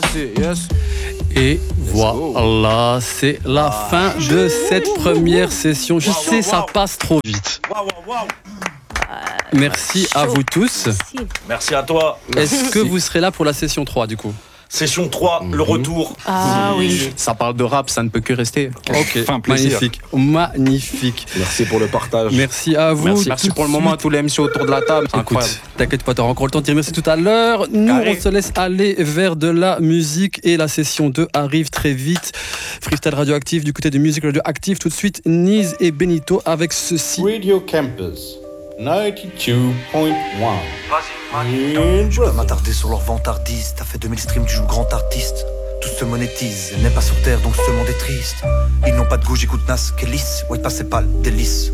Et voilà, c'est la fin de cette première session. Je sais, ça passe trop vite. Merci à vous tous. Merci à toi. Est-ce que vous serez là pour la session 3 du coup ? Session 3, le retour. Ah oui. Ça parle de rap, ça ne peut que rester. Ok, Plaisir. magnifique. Merci pour le partage. Merci à vous. Merci pour le moment à tous les MC autour de la table. C'est incroyable. Écoute, t'inquiète pas, t'auras encore le temps de dire merci tout à l'heure. Nous, on se laisse aller vers de la musique et la session 2 arrive très vite. Freestyle radioactif du côté de Musique Radioactive. Tout de suite, Niz et Benito avec ceci. Radio Campus 92.1. Je peux m'attarder sur leur vantardise. T'as fait 2000 streams, tu joues grand artiste. Tout se monétise, elle n'est pas sur terre donc ce monde est triste. Ils n'ont pas de goût, j'écoute Nas, Kélis. Ouais, pas c'est pas le délice.